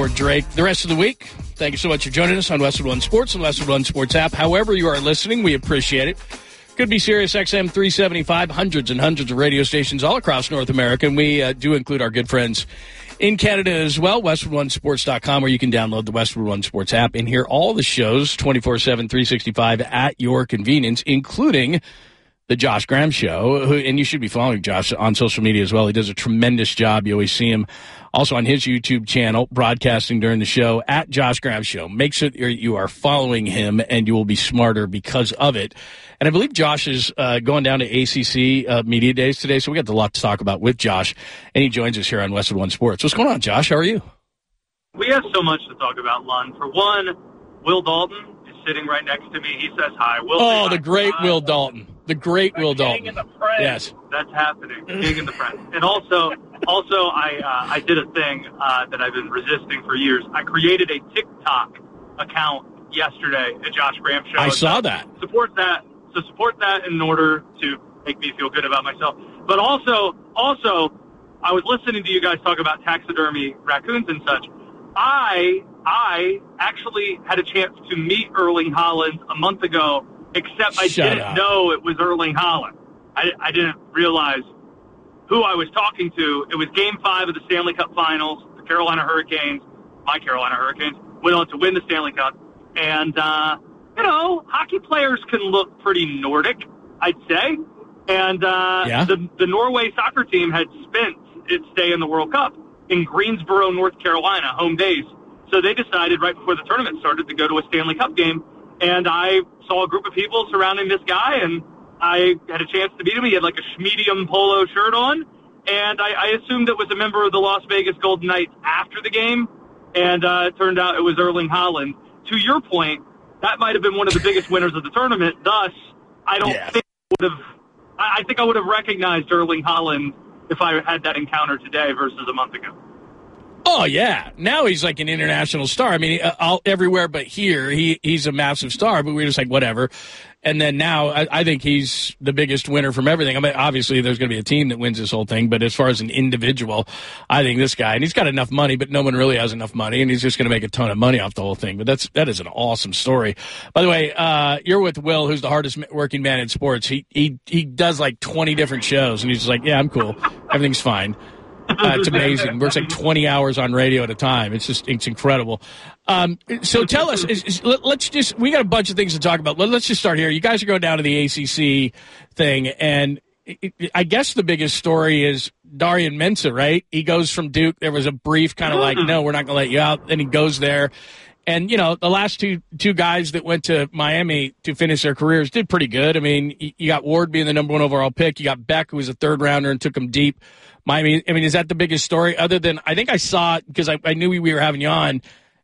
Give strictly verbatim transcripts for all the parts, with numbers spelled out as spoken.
for Drake the rest of the week. Thank you so much for joining us on Westwood One Sports and Westwood One Sports app. However you are listening, we appreciate it. Could be Sirius X M three seventy-five, hundreds and hundreds of radio stations all across North America, and we uh, do include our good friends in Canada as well, Westwood One Sports dot com, where you can download the Westwood One Sports app and hear all the shows twenty-four seven, three sixty-five at your convenience, including the Josh Graham Show, who, and you should be following Josh on social media as well. He does a tremendous job. You always see him also on his YouTube channel, broadcasting during the show, at Josh Graham Show. Make sure that you are following him, and you will be smarter because of it. And I believe Josh is uh, going down to A C C uh, Media Days today, so we got a lot to talk about with Josh, and he joins us here on Westwood One Sports. What's going on, Josh? How are you? We have so much to talk about, Lund. For one, Will Dalton is sitting right next to me. He says hi. Will oh, the hi. great hi. Will Dalton. The great the Will king Dalton. And the friend. Yes. That's happening. King and the friend. And also, also I uh, I did a thing uh, that I've been resisting for years. I created a TikTok account yesterday at Josh Graham Show. I saw so that. Support that. So support that in order to make me feel good about myself. But also, also, I was listening to you guys talk about taxidermy raccoons and such. I I actually had a chance to meet Erling Haaland a month ago, except I Shut didn't up. know it was Erling Haaland. I, I didn't realize who I was talking to. It was Game five of the Stanley Cup Finals. The Carolina Hurricanes, my Carolina Hurricanes, went on to win the Stanley Cup. And, uh, you know, hockey players can look pretty Nordic, I'd say. And uh, Yeah. the, the Norway soccer team had spent its stay in the World Cup in Greensboro, North Carolina, home days. So they decided right before the tournament started to go to a Stanley Cup game. And I saw a group of people surrounding this guy, and I had a chance to meet him. He had like a Schmedium polo shirt on, and I, I assumed it was a member of the Las Vegas Golden Knights after the game, and uh, it turned out it was Erling Haaland. To your point, that might have been one of the biggest winners of the tournament. Thus, I don't Yeah. think I would have. I I think I would have recognized Erling Haaland if I had that encounter today versus a month ago. Oh, yeah. Now he's like an international star. I mean, uh, all, everywhere but here, he, he's a massive star, but we're just like, whatever. And then now I, I think he's the biggest winner from everything. I mean, obviously there's going to be a team that wins this whole thing, but as far as an individual, I think this guy, and he's got enough money, but no one really has enough money, and he's just going to make a ton of money off the whole thing. But that's, that is an awesome story. By the way, uh, you're with Will, who's the hardest working man in sports. He, he, he does like twenty different shows, and he's just like, yeah, I'm cool. Everything's fine. Uh, it's amazing. Works like twenty hours on radio at a time. It's just, it's incredible. Um, so tell us, is, is, let, let's just, we got a bunch of things to talk about. Let, let's just start here. You guys are going down to the A C C thing, and it, it, I guess the biggest story is Darian Mensah, right? He goes from Duke. There was a brief kind of like, no, we're not going to let you out. Then he goes there. And, you know, the last two two guys that went to Miami to finish their careers did pretty good. I mean, you got Ward being the number one overall pick. You got Beck, who was a third rounder and took him deep. Miami, I mean, is that the biggest story? Other than, I think I saw it because I, I knew we were having you on.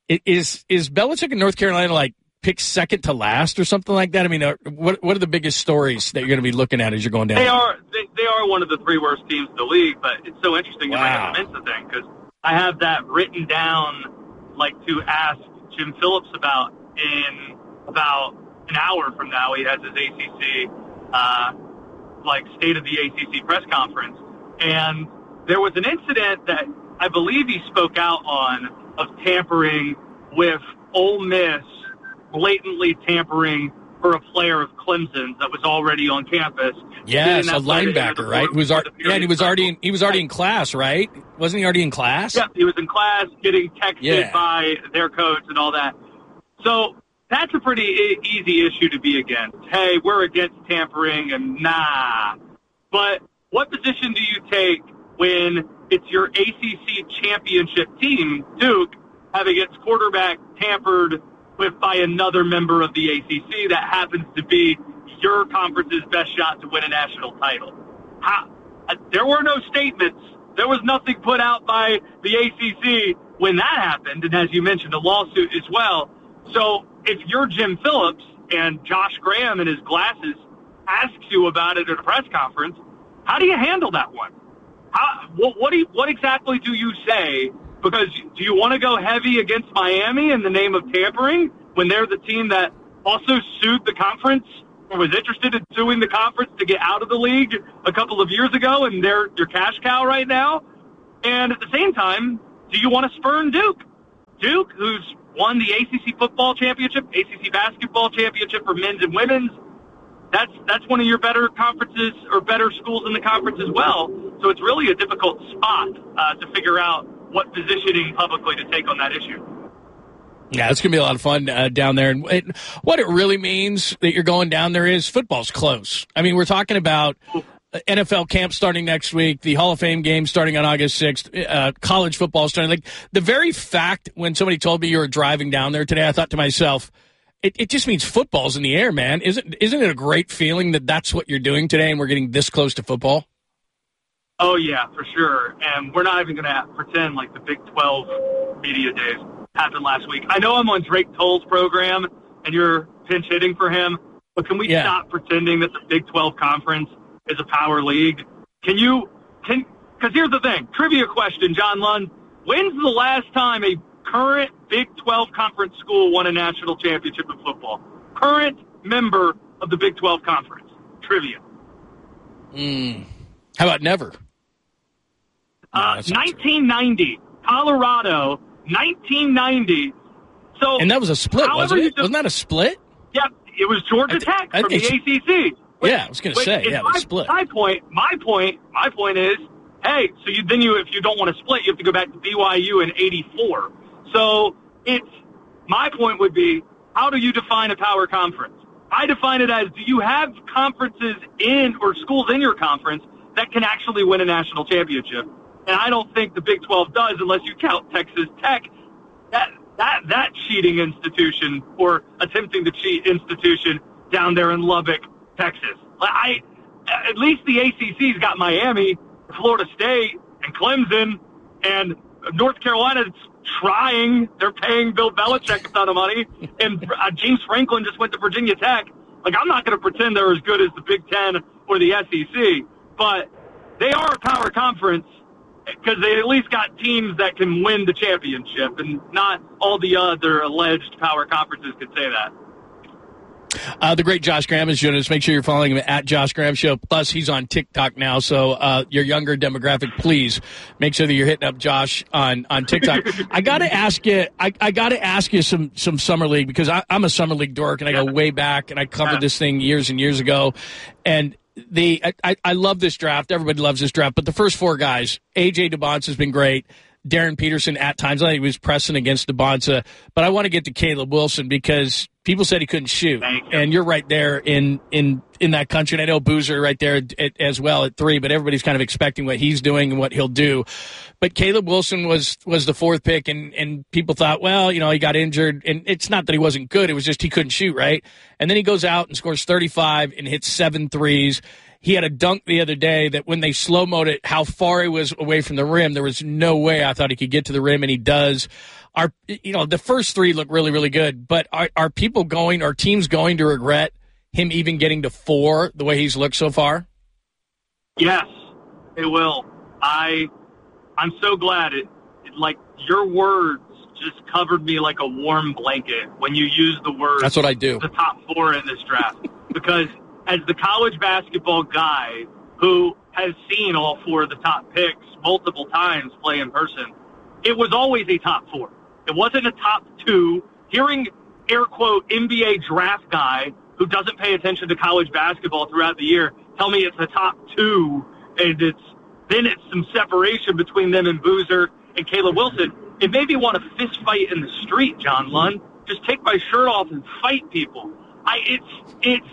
Is is Belichick in North Carolina like picked second to last or something like that? I mean, are, what what are the biggest stories that you're going to be looking at as you're going down? They are they, they are one of the three worst teams in the league, but it's so interesting Wow. you bring up the Mensa thing because I have that written down, like to ask Jim Phillips about in about an hour from now. He has his A C C, uh, like state of the A C C press conference, and there was an incident that I believe he spoke out on of tampering with Ole Miss, blatantly tampering for a player of Clemson's that was already on campus. Yes, a linebacker, right? Who was ar- yeah, and he was already in, he was already in class, right? Wasn't he already in class? Yeah, he was in class, getting texted Yeah. by their coach and all that. So that's a pretty e- easy issue to be against. Hey, we're against tampering, and nah. But what position do you take when it's your A C C championship team, Duke, having its quarterback tampered with by another member of the A C C that happens to be your conference's best shot to win a national title? How, uh, there were no statements. There was nothing put out by the A C C when that happened, and as you mentioned, a lawsuit as well. So if you're Jim Phillips and Josh Graham in his glasses asks you about it at a press conference, how do you handle that one? How, what, what, do you, what exactly do you say? Because do you want to go heavy against Miami in the name of tampering when they're the team that also sued the conference or was interested in suing the conference to get out of the league a couple of years ago, and they're your cash cow right now? And at the same time, do you want to spurn Duke? Duke, who's won the A C C football championship, A C C basketball championship for men's and women's. That's that's one of your better conferences or better schools in the conference as well. So it's really a difficult spot uh, to figure out what positioning publicly to take on that issue. Yeah, it's going to be a lot of fun uh, down there. And it, what it really means that you're going down there is football's close. I mean, we're talking about N F L camp starting next week, the Hall of Fame game starting on August sixth, uh, college football starting. Like, the very fact when somebody told me you were driving down there today, I thought to myself, it, it just means football's in the air, man. Isn't, isn't it a great feeling that that's what you're doing today and we're getting this close to football? Oh, yeah, for sure. And we're not even going to pretend like the Big twelve media days happened last week. I know I'm on Drake Toll's program, and you're pinch hitting for him, but can we yeah. stop pretending that the Big twelve conference is a power league? Can you – can? Because here's the thing. Trivia question, John Lund. When's the last time a current Big twelve conference school won a national championship in football? Current member of the Big twelve conference. Trivia. Mm. How about never? Uh, nineteen ninety, Colorado, nineteen ninety. So, and that was a split, wasn't it? Just, wasn't that a split? Yeah, it was Georgia th- Tech from the A C C. Which, yeah, I was going to say, yeah, it was my, split. My point, my point, my point is, hey, so you, then you, if you don't want to split, you have to go back to B Y U in eighty-four. So it's my point would be, how do you define a power conference? I define it as, do you have conferences in or schools in your conference that can actually win a national championship? And I don't think the Big twelve does unless you count Texas Tech, that that that cheating institution or attempting to cheat institution down there in Lubbock, Texas. I at least the A C C's got Miami, Florida State, and Clemson, and North Carolina's trying. They're paying Bill Belichick a ton of money, and uh, James Franklin just went to Virginia Tech. Like, I'm not going to pretend they're as good as the Big Ten or the S E C, but they are a power conference, because they at least got teams that can win the championship, and not all the other alleged power conferences could say that. Uh, the great Josh Graham is joining us. Make sure you're following him at Josh Graham Show. Plus, he's on TikTok now, so uh, your younger demographic, please make sure that you're hitting up Josh on, on TikTok. I got to ask you. I, I got to ask you some some summer league, because I, I'm a summer league dork, and I go way back, and I covered yeah. this thing years and years ago, and. The I, I love this draft. Everybody loves this draft. But the first four guys, A J DeBonce has been great. Darren Peterson at times, I think he was pressing against DeBonce. But I want to get to Caleb Wilson because people said he couldn't shoot. You. And you're right there in, in, in that country. And I know Boozer right there at, as well at three, but everybody's kind of expecting what he's doing and what he'll do. But Caleb Wilson was was the fourth pick, and, and people thought, well, you know, he got injured. And it's not that he wasn't good. It was just he couldn't shoot, right? And then he goes out and scores thirty-five and hits seven threes. He had a dunk the other day that when they slow-moed it, how far he was away from the rim, there was no way I thought he could get to the rim, and he does. Our, you know, the first three look really, really good, but are, are people going, are teams going to regret him even getting to four the way he's looked so far? Yes, it will. I, I'm so glad it, it like your words just covered me like a warm blanket when you use the word. That's what I do. The top four in this draft, because as the college basketball guy who has seen all four of the top picks multiple times play in person, it was always a top four. It wasn't a top two. Hearing, air quote, N B A draft guy who doesn't pay attention to college basketball throughout the year tell me it's a top two, and it's then it's some separation between them and Boozer and Caleb Wilson. It made me want to fist fight in the street, John Lund. Just take my shirt off and fight people. I it's it's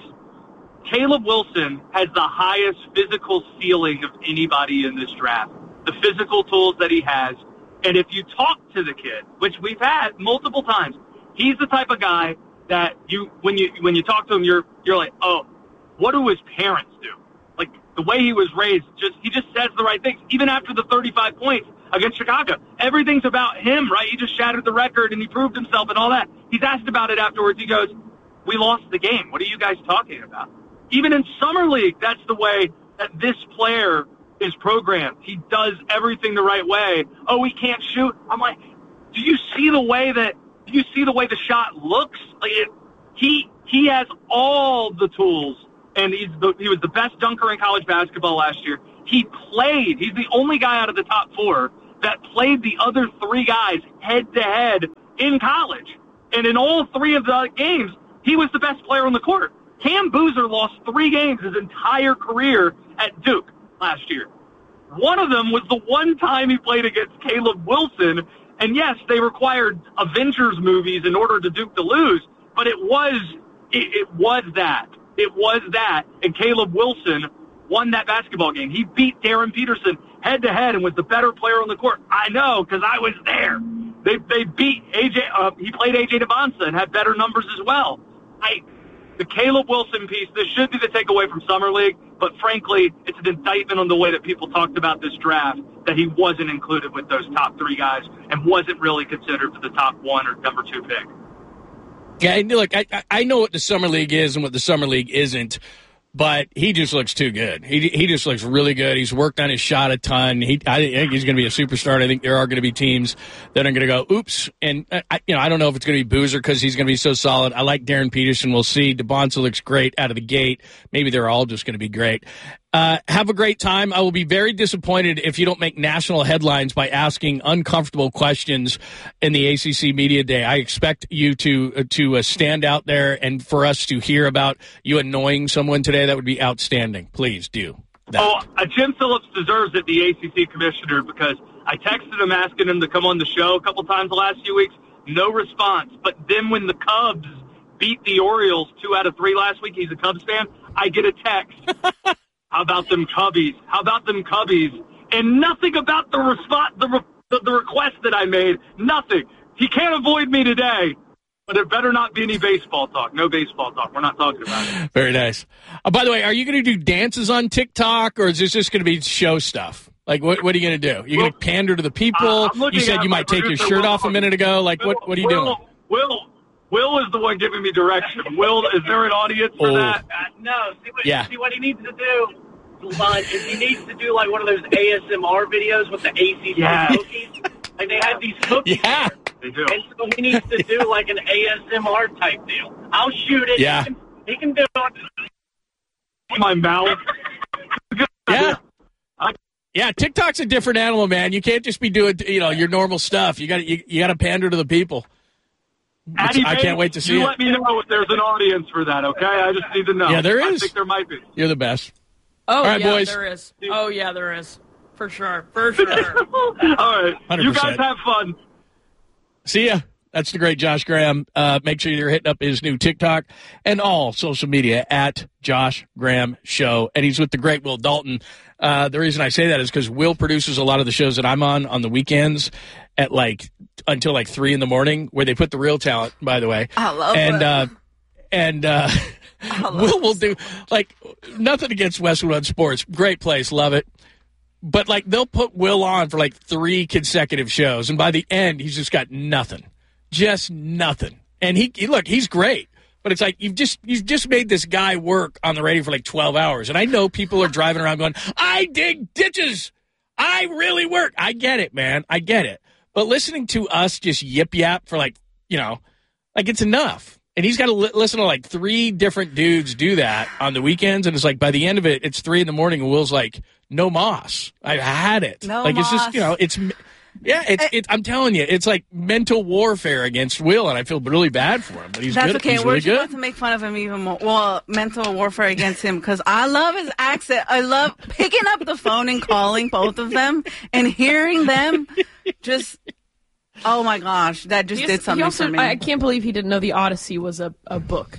Caleb Wilson has the highest physical ceiling of anybody in this draft. The physical tools that he has. And if you talk to the kid, which we've had multiple times, he's the type of guy that you, when you, when you talk to him, you're, you're like, oh, what do his parents do? Like the way he was raised, just, he just says the right things. Even after the thirty-five points against Chicago, everything's about him, right? He just shattered the record and he proved himself and all that. He's asked about it afterwards. He goes, we lost the game. What are you guys talking about? Even in Summer League, that's the way that this player is programmed. He does everything the right way. Oh, he can't shoot. I'm like, do you see the way that do you see the way the shot looks? Like it, he he has all the tools, and he's the, he was the best dunker in college basketball last year. He played. He's the only guy out of the top four that played the other three guys head-to-head in college. And in all three of the games, he was the best player on the court. Cam Boozer lost three games his entire career at Duke last year. One of them was the one time he played against Caleb Wilson. And yes, they required Avengers movies in order to Duke to lose, but it was, it, it was that. It was that. And Caleb Wilson won that basketball game. He beat Darren Peterson head to head and was the better player on the court. I know, because I was there. They they beat A J. Uh, he played A J Devonsa and had better numbers as well. I, the Caleb Wilson piece. This should be the takeaway from Summer League, but frankly, it's an indictment on the way that people talked about this draft, that he wasn't included with those top three guys and wasn't really considered for the top one or number two pick. Yeah, look, I I know what the Summer League is and what the Summer League isn't. But he just looks too good. He he just looks really good. He's worked on his shot a ton. He I think he's going to be a superstar. I think there are going to be teams that are going to go, oops. And I, you know, I don't know if it's going to be Boozer because he's going to be so solid. I like Darren Peterson. We'll see. Devonsa looks great out of the gate. Maybe they're all just going to be great. Uh, have a great time. I will be very disappointed if you don't make national headlines by asking uncomfortable questions in the A C C Media Day. I expect you to uh, to uh, stand out there and for us to hear about you annoying someone today. That would be outstanding. Please do that. Oh, uh, Jim Phillips deserves it, the A C C commissioner, because I texted him asking him to come on the show a couple times the last few weeks. No response. But then when the Cubs beat the Orioles two out of three last week, he's a Cubs fan, I get a text. How about them Cubbies? How about them Cubbies? And nothing about the response, the, re- the request that I made. Nothing. He can't avoid me today. But there better not be any baseball talk. No baseball talk. We're not talking about it. Very nice. Uh, by the way, are you going to do dances on TikTok, or is this just going to be show stuff? Like, what What are you going to do? You're well, going to pander to the people? Uh, you said you might take your shirt Will, off a minute ago. Like, Will, what What are you Will, doing? Will Will is the one giving me direction. Will, is there an audience for oh. that? Uh, no. See what, yeah. see what he needs to do. Is he needs to do like one of those A S M R videos with the A C C yeah. cookies. Like they have these cookies. Yeah. They do. And so he needs to do like an A S M R type deal. I'll shoot it. Yeah. He can, he can do it. My mouth. Yeah. Yeah, TikTok's a different animal, man. You can't just be doing, you know, your normal stuff. You got you, you got to pander to the people. Addy I Bates, can't wait to see you it. let me know if there's an audience for that, okay? I just need to know. Yeah, there is. I think there might be. You're the best. Oh, All right, yeah, boys. there is. Oh, yeah, there is. For sure. For sure. All right. one hundred percent. You guys have fun. See ya. That's the great Josh Graham. Uh, make sure you're hitting up his new TikTok and all social media at Josh Graham Show. And he's with the great Will Dalton. Uh, the reason I say that is because Will produces a lot of the shows that I'm on on the weekends at like until like three in the morning, where they put the real talent, by the way. I love and, it. Uh, and uh, Will will do like nothing against Westwood Sports. Great place. Love it. But like they'll put Will on for like three consecutive shows. And by the end, he's just got nothing. Just nothing. And he, he look, he's great. But it's like you've just you've just made this guy work on the radio for like twelve hours. And I know people are driving around going, I dig ditches. I really work. I get it, man. I get it. But listening to us just yip yap for like, you know, like it's enough. And he's got to li- listen to like three different dudes do that on the weekends. And it's like by the end of it, it's three in the morning. And Will's like, no moss. I had it. No like moss. It's just, you know, it's. Yeah, it's, it, I'm telling you, it's like mental warfare against Will, and I feel really bad for him. But he's That's good. okay. He's We're really just good. about to make fun of him even more. Well, mental warfare against him because I love his accent. I love picking up the phone and calling both of them and hearing them just. Oh my gosh, that just He did also- something he also, for me. I can't believe he didn't know the Odyssey was a, a book.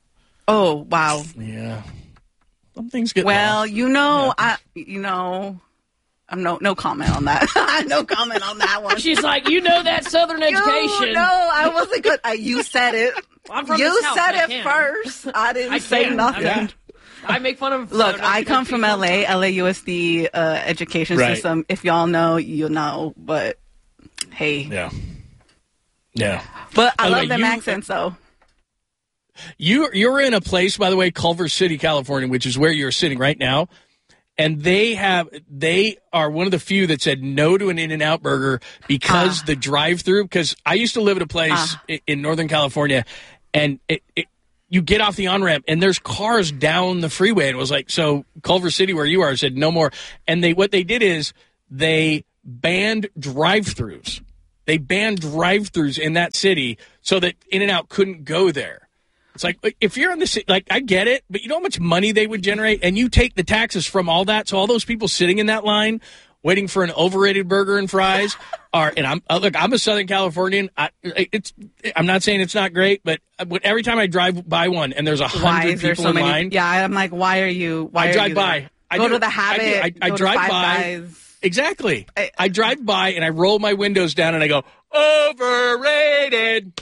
Oh wow. Yeah, some things get Well, lost. you know, Yeah. I you know, I'm no no comment on that. no comment on that one. She's like, you know that Southern education. You, no, I wasn't good. I, you said it. I'm from you the South, said I it can. first. I didn't I say can. nothing. Yeah. I make fun of Look, Southern I come from education. L A, L A U S D uh, education Right. system. If y'all know, you know. But hey, Yeah, yeah. but I By the love way, them you- accents though. You you're in a place, by the way, Culver City, California, which is where you're sitting right now, and they have they are one of the few that said no to an In-N-Out burger because Ah. the drive-through. Because I used to live at a place Ah. i- in Northern California, and it, it you get off the on-ramp and there's cars down the freeway, and it was like, so Culver City, where you are, said no more. And they what they did is they banned drive-thrus. They banned drive-thrus in that city so that In-N-Out couldn't go there. It's like, if you're in the city, like, I get it, but you know how much money they would generate? And you take the taxes from all that, so all those people sitting in that line waiting for an overrated burger and fries are, and I'm, uh, look, I'm a Southern Californian. I, it's, I'm not saying it's not great, but every time I drive by one and there's a hundred people so in many, line. Yeah, I'm like, why are you, why I are drive you by. there? I go do, to the Habit. I, I, I go drive to Five by. Guys. Exactly. I, I drive by and I roll my windows down and I go, overrated.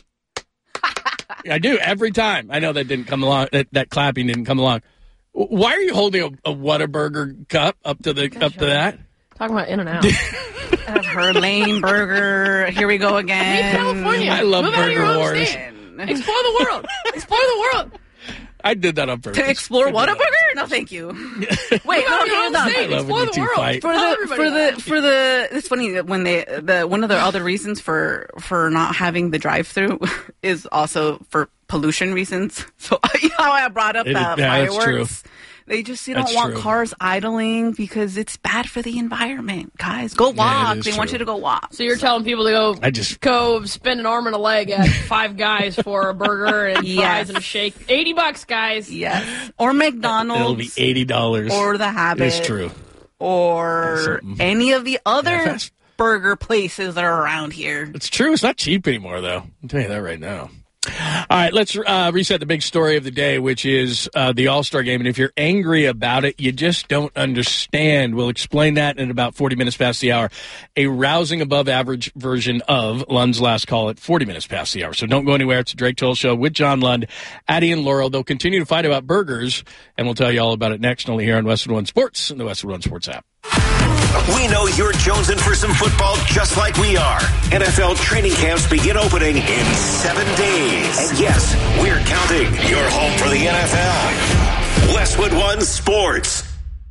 I do every time. I know that didn't come along. That, that clapping didn't come along. Why are you holding a, a Whataburger cup up to the Gosh, up to that? Talking about In-N-Out. uh, her lane burger. Here we go again. California. I love Move out of your Burger own Wars. state. Explore the world. Explore the world. I did that on purpose. To explore I did Whataburger? that. No, thank you. Wait, Move no, out of your okay, own no. state. I love Explore when the you two world. fight. For Tell the everybody for that. the for the it's funny that when they the one of the other reasons for for not having the drive through is also for pollution reasons. So you know how I brought up It the is- yeah, that's fireworks. They just you don't That's want true. cars idling because it's bad for the environment. Guys, go walk. is they want true. you to go walk. So you're telling people to go I just- go spend an arm and a leg at Five Guys for a burger and Yes. fries and a shake. eighty bucks, guys. Yes, or McDonald's. It'll be eighty dollars. or the Habit. It's true. Or something. any of the other Yeah, fast- burger places that are around here. It's true. It's not cheap anymore, though. I'll tell you that right now. All right, let's uh, reset the big story of the day, which is uh, the All-Star Game. And if you're angry about it, you just don't understand. We'll explain that in about forty minutes past the hour. A rousing above-average version of Lund's Last Call at forty minutes past the hour. So don't go anywhere. It's a Drake Toll Show with John Lund, Addie, and Laurel. They'll continue to fight about burgers, and we'll tell you all about it next, only here on Westwood One Sports and the Westwood One Sports app. We know you're jonesing for some football just like we are. N F L training camps begin opening in seven days. And yes, we're counting. Your home for the N F L. Westwood One Sports.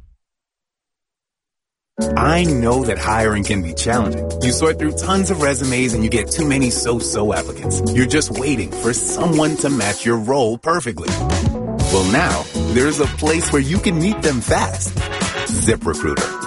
I know that hiring can be challenging. You sort through tons of resumes and you get too many so-so applicants. You're just waiting for someone to match your role perfectly. Well, now, there's a place where you can meet them fast. ZipRecruiter.